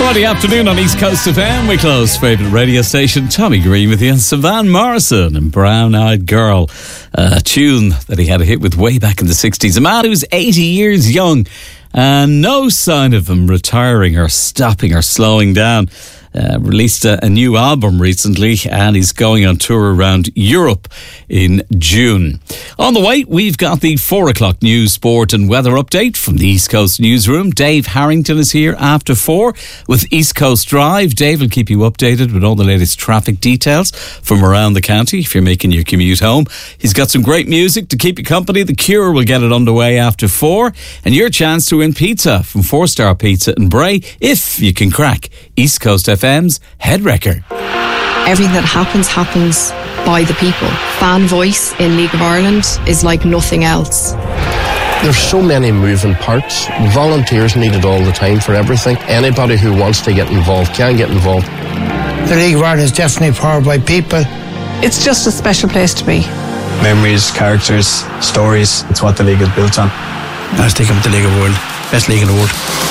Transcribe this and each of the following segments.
Friday afternoon on East Coast FM. Wicklow's favourite radio station. Tommy Green with you, and Siobhan Morrison and Brown Eyed Girl, a tune that he had a hit with way back in the 60s. A man who's 80 years young and no sign of him retiring or stopping or slowing down. Released a new album recently, and he's going on tour around Europe in June. On the way, we've got the 4 o'clock news, sport and weather update from the East Coast Newsroom. Dave Harrington is here after 4 with East Coast Drive. Dave will keep you updated with all the latest traffic details from around the county if you're making your commute home. He's got some great music to keep you company. The Cure will get it underway after 4, and your chance to win pizza from 4 Star Pizza in Bray if you can crack East Coast FM's Head Wrecker. Everything that happens by the people. Fan voice in League of Ireland is like nothing else. There's so many moving parts. Volunteers needed all the time for everything. Anybody who wants to get involved can get involved. The League of Ireland is definitely powered by people. It's just a special place to be. Memories, characters, stories. It's what the league is built on. I stick with the League of the World. Best league in the world.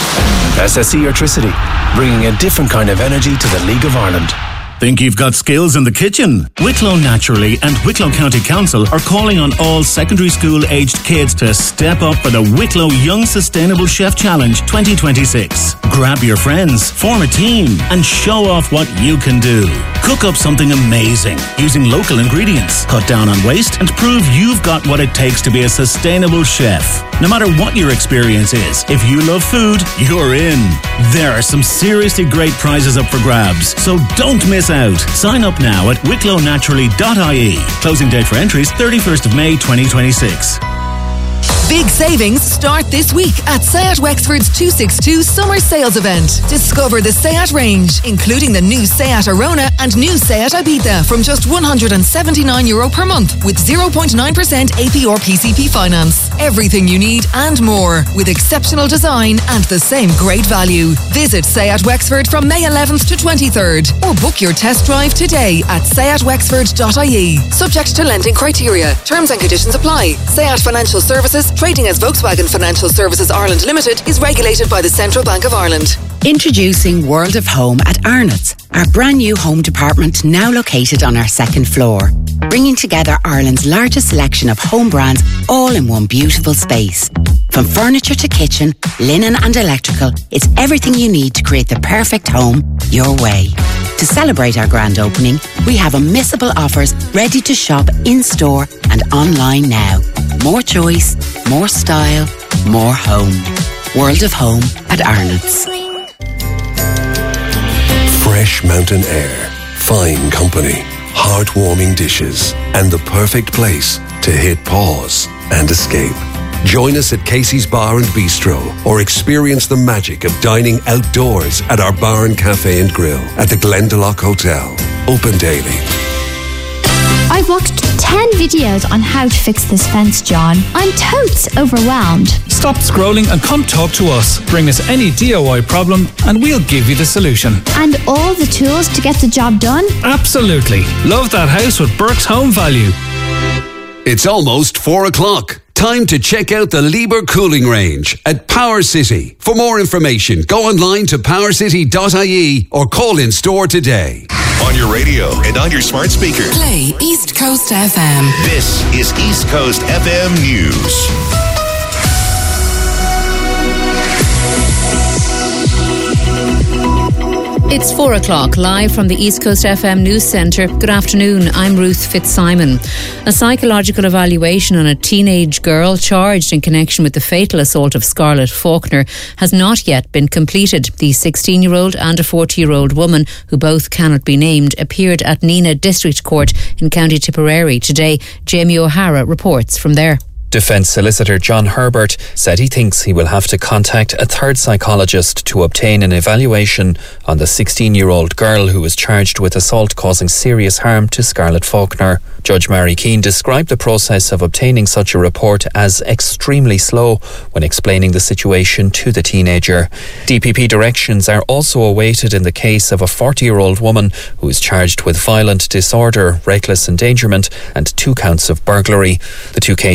SSE Electricity, bringing a different kind of energy to the League of Ireland. Think you've got skills in the kitchen? Wicklow Naturally and Wicklow County Council are calling on all secondary school aged kids to step up for the Wicklow Young Sustainable Chef Challenge 2026. Grab your friends, form a team and show off what you can do. Cook up something amazing using local ingredients, cut down on waste and prove you've got what it takes to be a sustainable chef. No matter what your experience is, if you love food, you're in. There are some seriously great prizes up for grabs, so don't miss out. Sign up now at wicklownaturally.ie. Closing date for entries 31st of May 2026. Big savings start this week at Seat Wexford's 262 Summer Sales Event. Discover the Seat range, including the new Seat Arona and new Seat Ibiza from just €179 per month with 0.9% APR PCP finance. Everything you need and more with exceptional design and the same great value. Visit Seat Wexford from May 11th to 23rd or book your test drive today at seatwexford.ie. Subject to lending criteria. Terms and conditions apply. Seat Financial Services, trading as Volkswagen Financial Services Ireland Limited, is regulated by the Central Bank of Ireland. Introducing World of Home at Arnott's, our brand new home department now located on our second floor, bringing together Ireland's largest selection of home brands all in one beautiful space. From furniture to kitchen, linen and electrical, it's everything you need to create the perfect home your way. To celebrate our grand opening, we have unmissable offers ready to shop in-store and online now. More choice, more style, more home. World of Home at Arnott's. Fresh mountain air, fine company, heartwarming dishes, and the perfect place to hit pause and escape. Join us at Casey's Bar and Bistro or experience the magic of dining outdoors at our bar and cafe and grill at the Glendalough Hotel. Open daily. I've watched 10 videos on how to fix this fence, John. I'm totes overwhelmed. Stop scrolling and come talk to us. Bring us any DIY problem and we'll give you the solution. And all the tools to get the job done? Absolutely. Love that house with Burke's Home Value. It's almost 4 o'clock. Time to check out the Lieber cooling range at Power City. For more information, go online to powercity.ie or call in store today. On your radio and on your smart speaker. Play East Coast FM. This is East Coast FM News. It's 4 o'clock, live from the East Coast FM News Centre. Good afternoon, I'm Ruth Fitzsimon. A psychological evaluation on a teenage girl charged in connection with the fatal assault of Scarlett Faulkner has not yet been completed. The 16-year-old and a 40-year-old woman, who both cannot be named, appeared at Nenagh District Court in County Tipperary today. Jamie O'Hara reports from there. Defence solicitor John Herbert said he thinks he will have to contact a third psychologist to obtain an evaluation on the 16-year-old girl who was charged with assault causing serious harm to Scarlett Faulkner. Judge Mary Keane described the process of obtaining such a report as extremely slow when explaining the situation to the teenager. DPP directions are also awaited in the case of a 40-year-old woman who is charged with violent disorder, reckless endangerment and 2 counts of burglary. The 2 cases are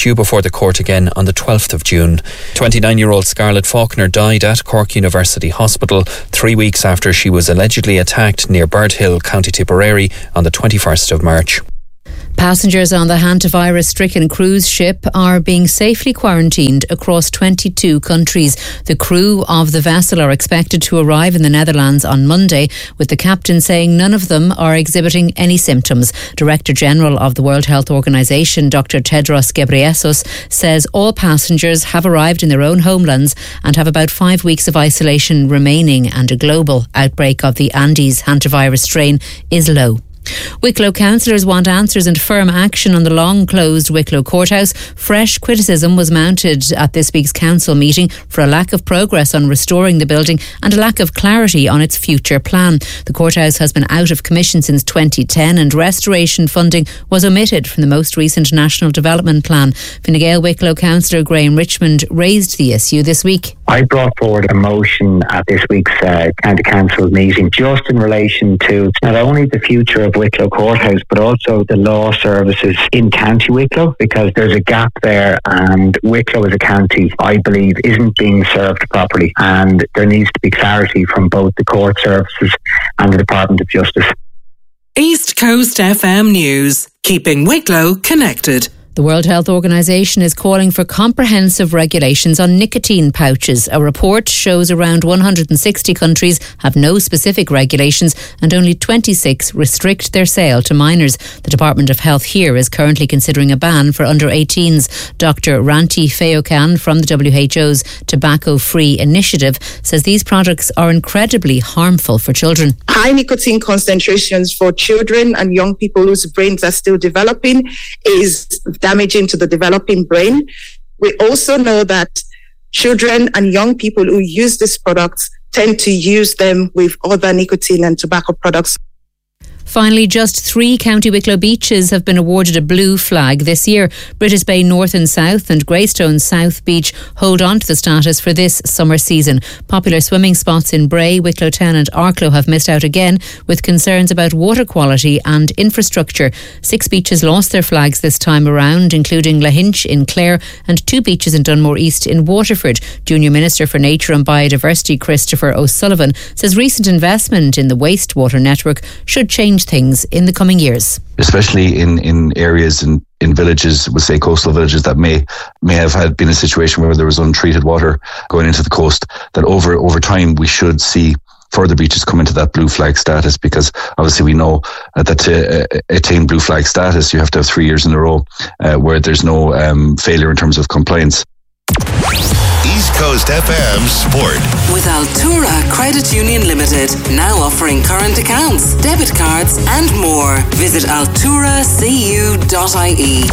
due before the court again on the 12th of June. 29-year-old Scarlett Faulkner died at Cork University Hospital 3 weeks after she was allegedly attacked near Bird Hill, County Tipperary on the 21st of March. Passengers on the hantavirus-stricken cruise ship are being safely quarantined across 22 countries. The crew of the vessel are expected to arrive in the Netherlands on Monday, with the captain saying none of them are exhibiting any symptoms. Director General of the World Health Organization, Dr. Tedros Ghebreyesus, says all passengers have arrived in their own homelands and have about 5 weeks of isolation remaining, and a global outbreak of the Andes hantavirus strain is low. Wicklow councillors want answers and firm action on the long-closed Wicklow courthouse. Fresh criticism was mounted at this week's council meeting for a lack of progress on restoring the building and a lack of clarity on its future plan. The courthouse has been out of commission since 2010 and restoration funding was omitted from the most recent National Development Plan. Fine Gael Wicklow councillor Graham Richmond raised the issue this week. I brought forward a motion at this week's County Council meeting just in relation to not only the future of Wicklow Courthouse but also the law services in County Wicklow, because there's a gap there and Wicklow as a county, I believe, isn't being served properly, and there needs to be clarity from both the court services and the Department of Justice. East Coast FM News, keeping Wicklow connected. The World Health Organization is calling for comprehensive regulations on nicotine pouches. A report shows around 160 countries have no specific regulations and only 26 restrict their sale to minors. The Department of Health here is currently considering a ban for under 18s. Dr. Ranti Feokan from the WHO's Tobacco Free Initiative says these products are incredibly harmful for children. High nicotine concentrations for children and young people whose brains are still developing is damaging to the developing brain. We also know that children and young people who use these products tend to use them with other nicotine and tobacco products. Finally, just 3 County Wicklow beaches have been awarded a blue flag this year. British Bay North and South and Greystone South Beach hold on to the status for this summer season. Popular swimming spots in Bray, Wicklow Town and Arklow have missed out again, with concerns about water quality and infrastructure. 6 beaches lost their flags this time around, including Lahinch in Clare and 2 beaches in Dunmore East in Waterford. Junior Minister for Nature and Biodiversity Christopher O'Sullivan says recent investment in the wastewater network should change things in the coming years. Especially in areas in villages, we'll say coastal villages that may have been a situation where there was untreated water going into the coast, that over time we should see further beaches come into that blue flag status, because obviously we know that to attain blue flag status you have to have 3 years in a row where there's no failure in terms of compliance. East Coast FM Sport. With Altura Credit Union Limited, now offering current accounts, debit cards and more. Visit alturacu.ie.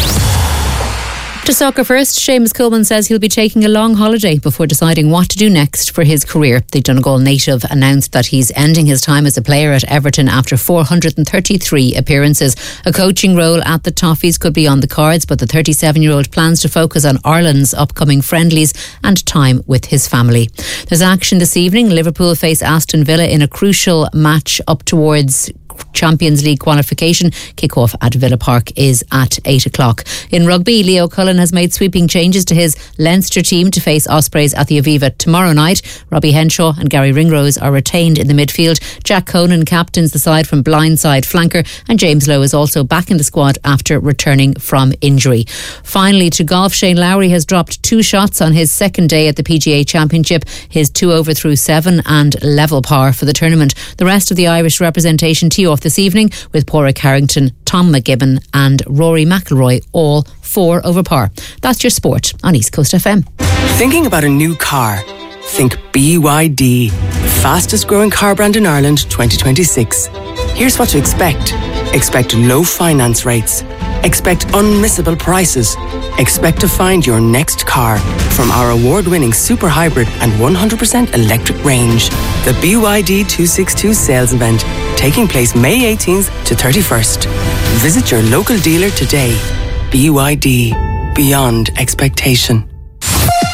To soccer first, Seamus Coleman says he'll be taking a long holiday before deciding what to do next for his career. The Donegal native announced that he's ending his time as a player at Everton after 433 appearances. A coaching role at the Toffees could be on the cards, but the 37-year-old plans to focus on Ireland's upcoming friendlies and time with his family. There's action this evening. Liverpool face Aston Villa in a crucial match up towards Champions League qualification. Kick-off at Villa Park is at 8 o'clock. In rugby, Leo Cullen has made sweeping changes to his Leinster team to face Ospreys at the Aviva tomorrow night. Robbie Henshaw and Gary Ringrose are retained in the midfield. Jack Conan captains the side from blindside flanker, and James Lowe is also back in the squad after returning from injury. Finally, to golf, Shane Lowry has dropped 2 shots on his second day at the PGA Championship. His 2 over through 7 and level par for the tournament. The rest of the Irish representation tee off this evening with Pádraig Harrington, Tom McGibbon and Rory McIlroy, all 4 over par. That's your sport on East Coast FM. Thinking about a new car? Think BYD, the fastest growing car brand in Ireland 2026. Here's what to expect. Expect low finance rates. Expect unmissable prices. Expect to find your next car from our award-winning super hybrid and 100% electric range. The BYD 262 sales event, taking place May 18th to 31st. Visit your local dealer today. BYD, beyond expectation.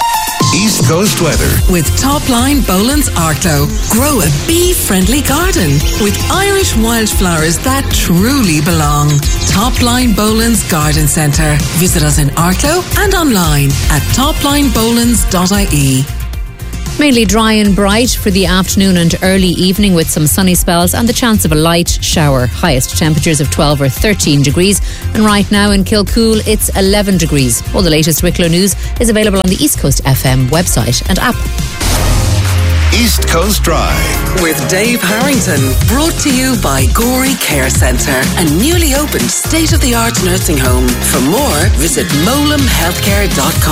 East Coast weather. With Topline Boland's Arklow. Grow a bee-friendly garden with Irish wildflowers that truly belong. Topline Boland's Garden Centre. Visit us in Arklow and online at toplinebolans.ie. Mainly dry and bright for the afternoon and early evening with some sunny spells and the chance of a light shower. Highest temperatures of 12 or 13 degrees. And right now in Kilcool, it's 11 degrees. All the latest Wicklow news is available on the East Coast FM website and app. East Coast Drive with Dave Harrington. Brought to you by Gorey Care Centre, a newly opened state-of-the-art nursing home. For more, visit molamhealthcare.com.